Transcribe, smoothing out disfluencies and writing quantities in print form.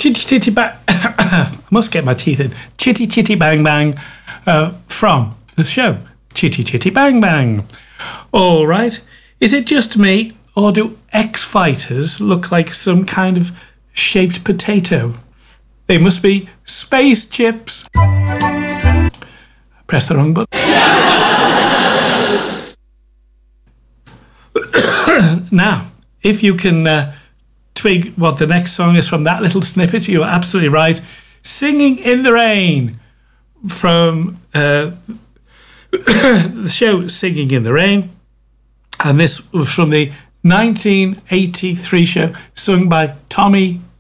Chitty Chitty Bang. I must get my teeth in. Chitty Chitty Bang Bang from the show Chitty Chitty Bang Bang. All right. Is it just me, or do X-Fighters look like some kind of shaped potato? They must be space chips. Press the wrong button. Now, if you can twig what the next song is from that little snippet, you're absolutely right. Singing in the Rain from the show Singing in the Rain. And this was from the 1983 show, sung by Tommy